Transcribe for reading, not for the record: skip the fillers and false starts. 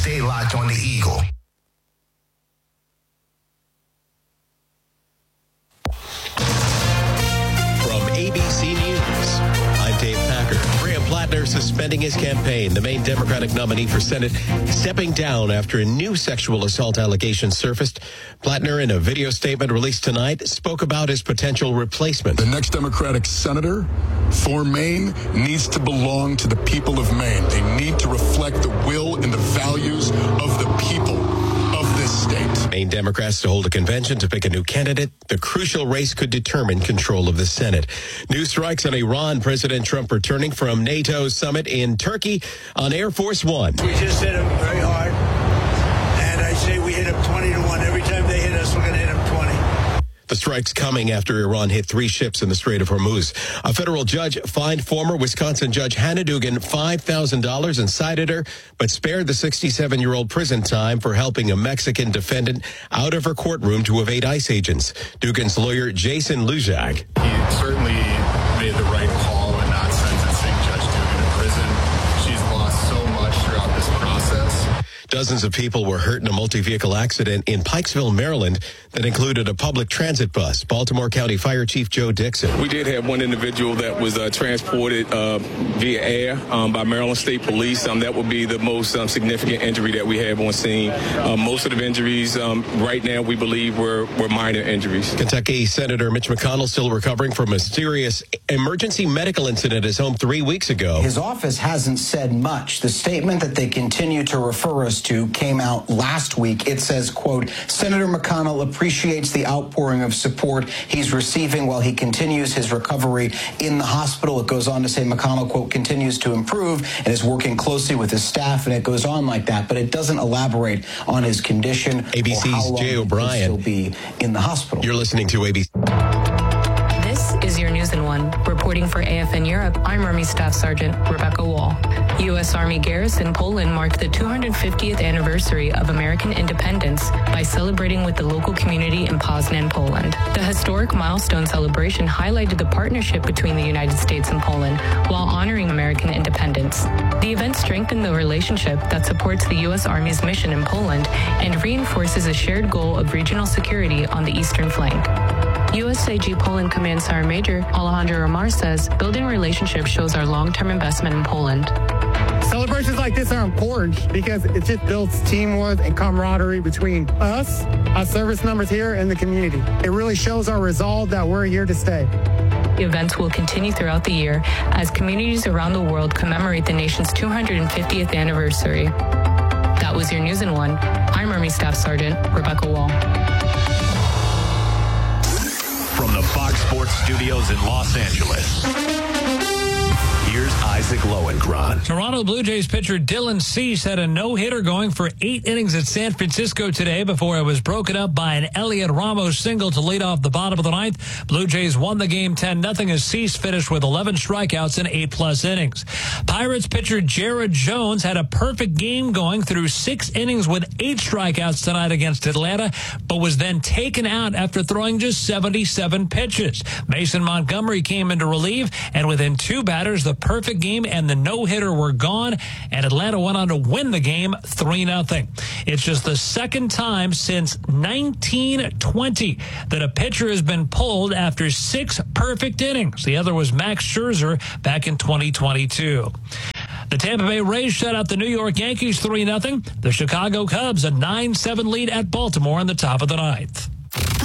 Stay locked on the Eagle. From ABC News, I'm Dave Packer. Graham Plattner suspending his campaign. The main Democratic nominee for Senate stepping down after a new sexual assault allegation surfaced. Plattner, in a video statement released tonight, spoke about his potential replacement. The next Democratic senator for Maine needs to belong to the people of Maine. They need to reflect the will and the values of the people of this state. Maine Democrats to hold a convention to pick a new candidate. The crucial race could determine control of the Senate. New strikes on Iran. President Trump returning from NATO's summit in Turkey on Air Force One. We just hit them very hard, and I say we hit them 20-1. Every time they hit us, we're going to hit them 20. The strikes coming after Iran hit 3 ships in the Strait of Hormuz. A federal judge fined former Wisconsin Judge Hannah Dugan $5,000 and cited her, but spared the 67-year-old prison time for helping a Mexican defendant out of her courtroom to evade ICE agents. Dugan's lawyer, Jason Luzak. He certainly made the right call in not sentencing Judge Dugan to prison. She's lost so much throughout this process. Dozens of people were hurt in a multi-vehicle accident in Pikesville, Maryland that included a public transit bus. Baltimore County Fire Chief Joe Dixon. We did have one individual that was transported via air by Maryland State Police. That would be the most significant injury that we have on scene. Most of the injuries right now, we believe, were minor injuries. Kentucky Senator Mitch McConnell still recovering from a serious emergency medical incident at his home 3 weeks ago. His office hasn't said much. The statement that they continue to refer us to came out last week. It says, quote, Senator McConnell appreciates the outpouring of support he's receiving while he continues his recovery in the hospital. It goes on to say McConnell, quote, continues to improve and is working closely with his staff, and it goes on like that, but it doesn't elaborate on his condition. ABC's Jay O'Brien will be in the hospital. You're listening to ABC. This is your News in One. Reporting for AFN Europe, I'm Army Staff Sergeant Rebecca Wall. U.S. Army Garrison Poland marked the 250th anniversary of American independence by celebrating with the local community in Poznan, Poland. The historic milestone celebration highlighted the partnership between the United States and Poland while honoring American independence. The event strengthened the relationship that supports the U.S. Army's mission in Poland and reinforces a shared goal of regional security on the eastern flank. USAG Poland Command Sergeant Major Alejandro Romar says building relationships shows our long-term investment in Poland. Celebrations like this are important because it just builds teamwork and camaraderie between us, our service members here, and the community. It really shows our resolve that we're here to stay. Events will continue throughout the year as communities around the world commemorate the nation's 250th anniversary. That was your News in One. I'm Army Staff Sergeant Rebecca Wall. From the Fox Sports Studios in Los Angeles, here's Isaac Lowenkron. Toronto Blue Jays pitcher Dylan Cease had a no-hitter going for 8 innings at San Francisco today before it was broken up by an Elliot Ramos single to lead off the bottom of the ninth. Blue Jays won the game 10-0 as Cease finished with 11 strikeouts in 8+ innings. Pirates pitcher Jared Jones had a perfect game going through 6 innings with 8 strikeouts tonight against Atlanta, but was then taken out after throwing just 77 pitches. Mason Montgomery came in to relieve, and within 2 batters, the perfect game and the no-hitter were gone, and Atlanta went on to win the game 3-0. It's just the second time since 1920 that a pitcher has been pulled after 6 perfect innings. The other was Max Scherzer back in 2022. The Tampa Bay Rays shut out the New York Yankees 3-0. The Chicago Cubs a 9-7 lead at Baltimore in the top of the ninth.